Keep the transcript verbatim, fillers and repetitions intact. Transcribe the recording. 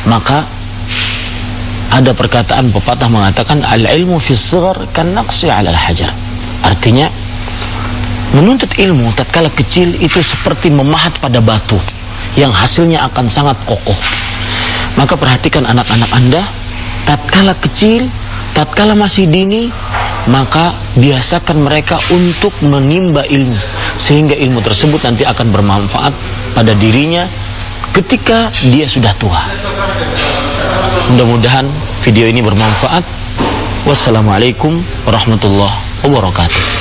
Maka ada perkataan pepatah mengatakan al-ilmu fi shighar kan naqsi 'ala al-hajar. Artinya menuntut ilmu tatkala kecil itu seperti memahat pada batu yang hasilnya akan sangat kokoh. Maka perhatikan anak-anak Anda tatkala kecil, tatkala masih dini, maka biasakan mereka untuk menimba ilmu sehingga ilmu tersebut nanti akan bermanfaat pada dirinya ketika dia sudah tua. Mudah-mudahan video ini bermanfaat. Wassalamualaikum warahmatullahi wabarakatuh.